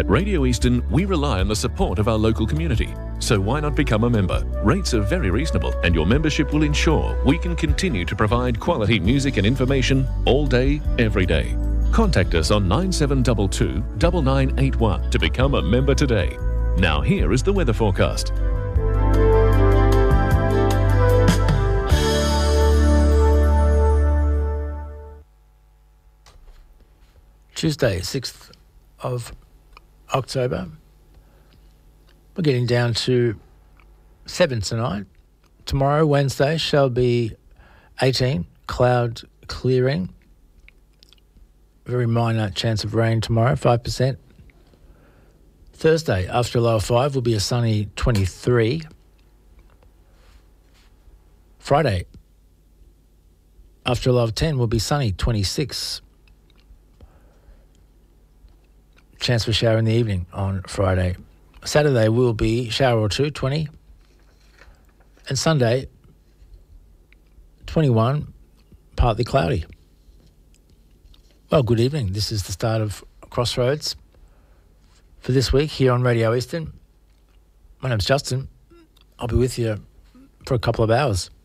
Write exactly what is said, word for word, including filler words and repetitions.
At Radio Eastern, we rely on the support of our local community. So why not become a member? Rates are very reasonable, and your membership will ensure we can continue to provide quality music and information all day, every day. Contact us on nine seven two two, nine nine eight one to become a member today. Now here is the weather forecast. Tuesday, sixth of October. We're getting down to seven tonight. Tomorrow, Wednesday, shall be eighteen, cloud clearing. Very minor chance of rain tomorrow, five percent. Thursday, after a low of five, will be a sunny twenty-three. Friday, after a low of ten, will be sunny twenty-six. Chance for shower in the evening on Friday. Saturday will be shower or two, twenty. And Sunday, twenty-one, partly cloudy. Well, good evening. This is the start of Crossroads for this week here on Radio Eastern. My name's Justin. I'll be with you for a couple of hours.